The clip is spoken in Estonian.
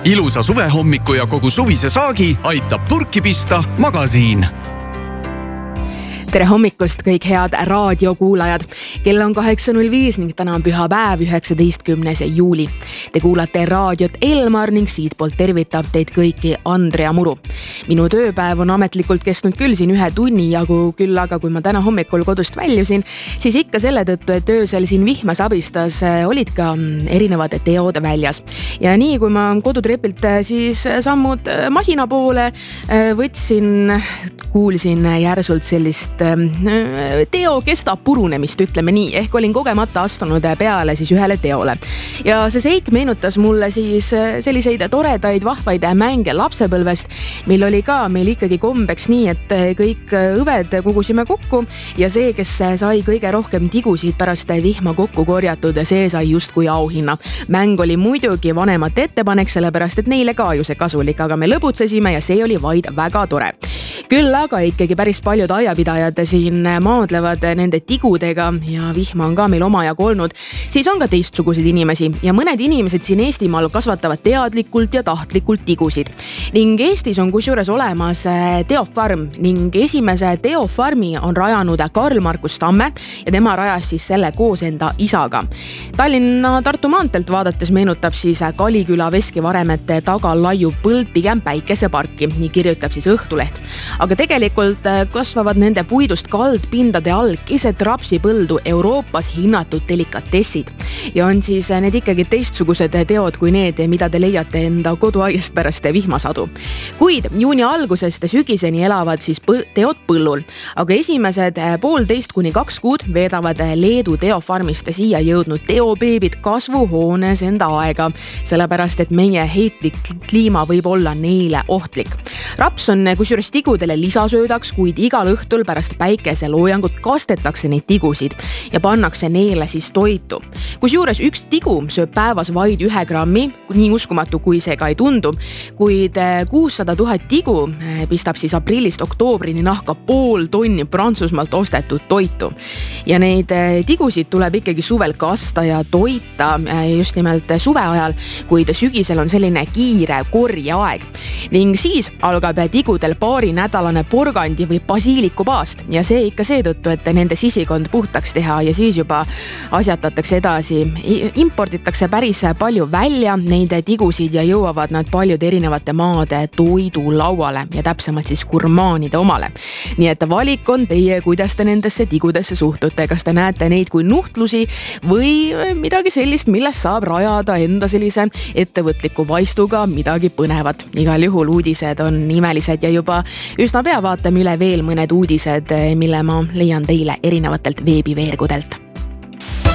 Ilusa suvehommiku ja kogu suvise saagi aitab purki pista Magasiin. Tere hommikust kõik head raadiokuulajad. Kell on 8.05 ning täna on pühapäev 19. juuli. Te kuulate raadiot Elmar ning siit poolt tervitab teid kõiki Andrea Muru. Minu tööpäev on ametlikult kestnud küll siin 1 tunni jagu, küll aga kui ma täna hommikul kodust väljusin, siis ikka selle tõttu, et öösel siin vihmas abistas, olid ka erinevad teod väljas. Ja nii kui ma kodutrepilt siis sammud masina poole võtsin, kuulsin järsult sellist teo kestab purunemist, ütleme nii, ehk olin kogemata astunud peale siis ühele teole. Ja see seik meenutas mulle siis selliseid toredaid, vahvaid mänge lapsepõlvest, mil oli ka meil ikkagi kombeks nii, et kõik õved kogusime kokku ja see, kes sai kõige rohkem tigusid pärast vihma kokku korjatud, see sai justkui auhinna. Mäng oli muidugi vanemate ettepanek, sellepärast et neile ka ju see kasulik, aga me lõbutsesime ja see oli vaid väga tore. Küll aga ikkagi päris paljud aiapidajad siin maadlevad nende tigudega ja vihma on ka meil omajagu olnud. Siis on ka teistsuguseid inimesi ja mõned inimesed siin Eestimaal kasvatavad teadlikult ja tahtlikult tigusid. Ning Eestis on kusjuures olemas teofarm ning esimese teofarmi on rajanud Karl Markus Tamme ja tema rajas siis selle koos enda isaga. Tallinna-Tartu maanteelt vaadates meenutab siis Kaliküla veskivaremete taga laiu põld pigem päikeseparki, nii kirjutab siis Õhtuleht. Aga tegelikult kasvavad nende puidust kaldpindade all keset rapsipõldu Euroopas hinnatud delikatessid. Ja on siis need ikkagi teistsugused teod kui need, mida te leiate enda koduaiast pärast vihmasadu. Kuid juuni algusest sügiseni elavad siis teod põllul, aga esimesed 1,5 kuni 2 kuud veedavad Leedu teofarmist siia jõudnud teobeebid kasvuhoones enda aega, sellepärast et meie heitlik kliima võib olla neile ohtlik. Raps on kusjuures tigudele lisasöödaks, kuid igal õhtul pärast päikeseloojangut kastetakse neid tigusid ja pannakse neile siis toitu. Kusjuures üks tigu sööb päevas vaid 1 grammi, nii uskumatu kui see ka ei tundu, kuid 600 000 tigu pistab siis aprillist oktoobrini nahka 0,5 tonni Prantsusmaalt ostetud toitu. Ja neid tigusid tuleb ikkagi suvel kasta ja toita just nimelt suve ajal, kuid sügisel on selline kiire korjeaeg. Ning siis algab tigudel paarinädalane porgandi või basiilikupaast ja see ikka seetõttu, et nende sisikond puhtaks teha ja siis juba asjatatakse edasi. Imporditakse päris palju välja neid tigusid ja jõuavad nad paljude erinevate maade toidu lauale ja täpsemalt siis gurmaanide omale. Nii et valik on teie, kuidas te nendesse tigudesse suhtute, kas te näete neid kui nuhtlusi või midagi sellist, millest saab rajada enda sellise ettevõtliku vaistuga midagi põnevat. Igal juhul uudised on imelised ja juba üsna pea vaatame üle veel mõned uudised, mille ma leian teile erinevatelt veebiveergudelt.